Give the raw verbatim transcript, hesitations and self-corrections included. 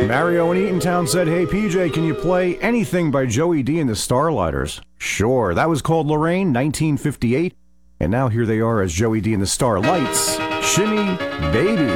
Mario in Eatontown said, "Hey P J, can you play anything by Joey D and the Starlighters?" Sure, that was called Lorraine, nineteen fifty-eight. And now here they are as Joey D and the Starlights. Shimmy Baby.